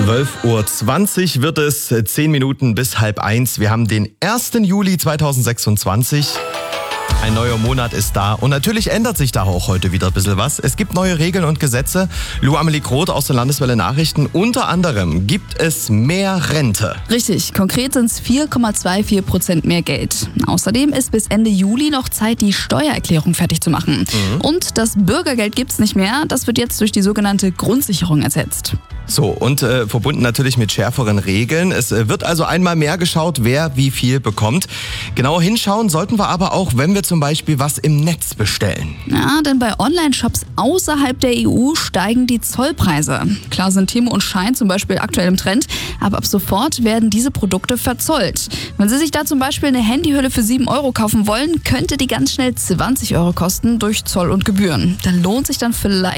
12:20 Uhr wird es, 10 Minuten bis 12:30. Wir haben den 1. Juli 2026. Ein neuer Monat ist da und natürlich ändert sich da auch heute wieder ein bisschen was. Es gibt neue Regeln und Gesetze. Lou Amelie Groth aus den Landeswelle Nachrichten. Unter anderem gibt es mehr Rente. Richtig, konkret sind es 4,24% mehr Geld. Außerdem ist bis Ende Juli noch Zeit, die Steuererklärung fertig zu machen. Und das Bürgergeld gibt's nicht mehr. Das wird jetzt durch die sogenannte Grundsicherung ersetzt. So, und verbunden natürlich mit schärferen Regeln. Es wird also einmal mehr geschaut, wer wie viel bekommt. Genauer hinschauen sollten wir aber auch, wenn wir zum Beispiel was im Netz bestellen. Ja, denn bei Online-Shops außerhalb der EU steigen die Zollpreise. Klar sind Temu und Shein zum Beispiel aktuell im Trend, aber ab sofort werden diese Produkte verzollt. Wenn Sie sich da zum Beispiel eine Handyhülle für 7 € kaufen wollen, könnte die ganz schnell 20 € kosten durch Zoll und Gebühren. Da lohnt sich dann vielleicht